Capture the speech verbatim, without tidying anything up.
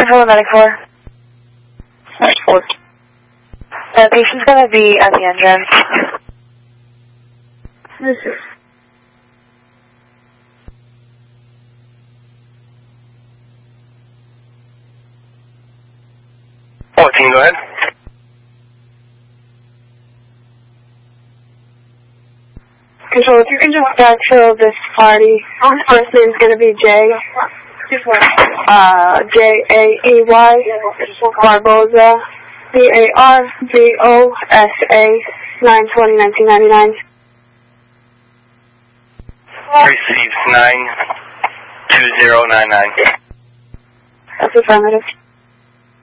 Hello, Medic four. Medic four. The patient's going to be at the entrance. This is. fourteen, go ahead. Control, if you can just backfill this party. First name's going to be Jay. Uh, J A E Y. Barbosa. B A R B O S A. nine twenty nineteen ninety-nine. Received nine two zero nine nine. That's affirmative.